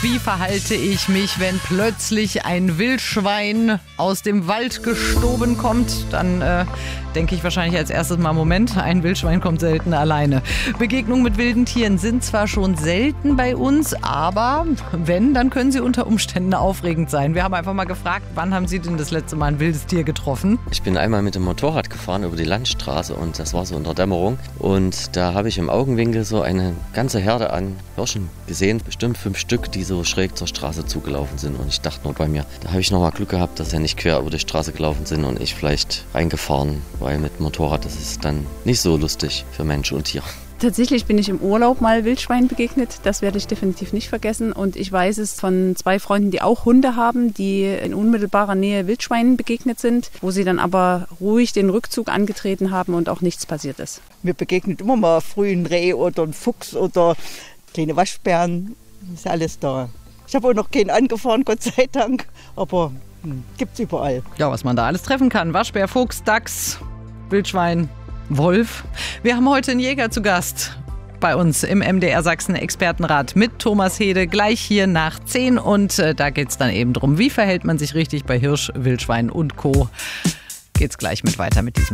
Wie verhalte ich mich, wenn plötzlich ein Wildschwein aus dem Wald gestoben kommt? Dann denke ich wahrscheinlich als erstes mal, Moment, ein Wildschwein kommt selten alleine. Begegnungen mit wilden Tieren sind zwar schon selten bei uns, aber wenn, dann können sie unter Umständen aufregend sein. Wir haben einfach mal gefragt, wann haben Sie denn das letzte Mal ein wildes Tier getroffen? Ich bin einmal mit dem Motorrad gefahren über die Landstraße und das war so in der Dämmerung. Und da habe ich im Augenwinkel so eine ganze Herde an Hirschen gesehen, bestimmt 5 Stück, die so schräg zur Straße zugelaufen sind. Und ich dachte nur bei mir, da habe ich noch mal Glück gehabt, dass sie nicht quer über die Straße gelaufen sind und ich vielleicht reingefahren, weil mit Motorrad, das ist dann nicht so lustig für Mensch und Tier. Tatsächlich bin ich im Urlaub mal Wildschwein begegnet. Das werde ich definitiv nicht vergessen. Und ich weiß es von 2 Freunden, die auch Hunde haben, die in unmittelbarer Nähe Wildschweinen begegnet sind, wo sie dann aber ruhig den Rückzug angetreten haben und auch nichts passiert ist. Mir begegnet immer mal früh ein Reh oder ein Fuchs oder kleine Waschbären. Ist alles da. Ich habe auch noch keinen angefahren, Gott sei Dank. Aber gibt's überall. Ja, was man da alles treffen kann. Waschbär, Fuchs, Dachs, Wildschwein, Wolf. Wir haben heute einen Jäger zu Gast bei uns im MDR Sachsen Expertenrat mit Thomas Hede, gleich hier nach 10. Und da geht es dann eben drum, wie verhält man sich richtig bei Hirsch, Wildschwein und Co. Geht's gleich weiter mit diesem